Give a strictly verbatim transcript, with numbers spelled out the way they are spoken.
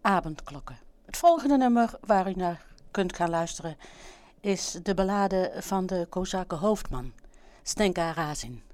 Avondklokken. Het volgende nummer waar u naar kunt gaan luisteren is de ballade van de Kozaken hoofdman, Stenka Razin.